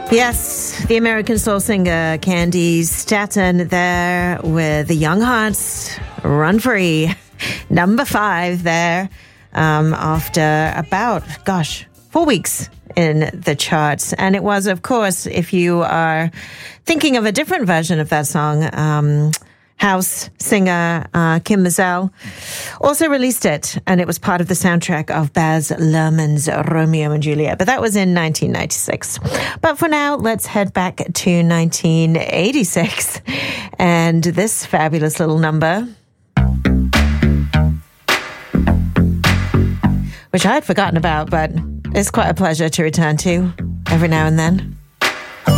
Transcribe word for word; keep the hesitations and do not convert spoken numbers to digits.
Yes, the American soul singer Candy Staton there with the Young Hearts, Run Free. Number five there um, after about, gosh, four weeks in the charts. And it was, of course, if you are thinking of a different version of that song, um, house singer uh, Kim Mazel also released it, and it was part of the soundtrack of Baz Luhrmann's Romeo and Juliet, but that was in nineteen ninety-six. But for now, let's head back to nineteen eighty-six and this fabulous little number, which I had forgotten about, but it's quite a pleasure to return to every now and then.